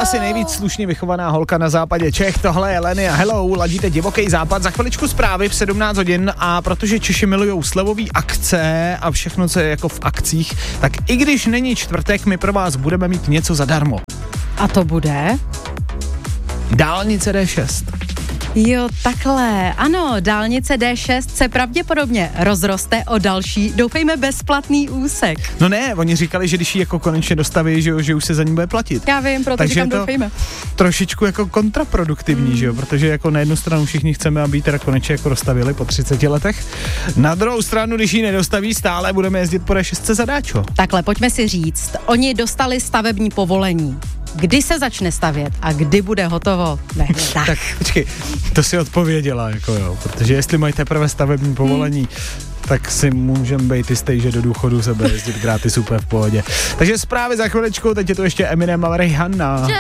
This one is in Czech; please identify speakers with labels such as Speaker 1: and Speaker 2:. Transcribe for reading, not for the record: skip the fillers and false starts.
Speaker 1: asi nejvíc slušně vychovaná holka na západě Čech, tohle je Leny a hello, ladíte Divoký západ, za chviličku zprávy v 17 hodin a protože Češi milujou slevový akce a všechno, co je jako v akcích, tak i když není čtvrtek, my pro vás budeme mít něco zadarmo.
Speaker 2: A to bude?
Speaker 1: Dálnice D6.
Speaker 2: Jo, takhle. Ano, dálnice D6 se pravděpodobně rozroste o další, doufejme, bezplatný úsek.
Speaker 1: No ne, oni říkali, že když ji jako konečně dostaví, že už se za ní bude platit.
Speaker 2: Já vím, proto
Speaker 1: takže
Speaker 2: říkám doufejme.
Speaker 1: Trošičku jako kontraproduktivní, že jo, protože jako na jednu stranu všichni chceme, aby ji teda konečně jako dostavili po 30 letech. Na druhou stranu, když ji nedostaví, stále budeme jezdit po D6 zadáčo.
Speaker 2: Takhle, pojďme si říct, oni dostali stavební povolení. Kdy se začne stavět a kdy bude hotovo? Ne,
Speaker 1: tak počkej, to si odpověděla, jako jo, protože jestli mají teprve stavební povolení, tak si můžeme být jistý, že do důchodu se bude jezdit gratis úplně v pohodě. Takže zprávy za chviličku, teď je to ještě Eminem a Rihanna.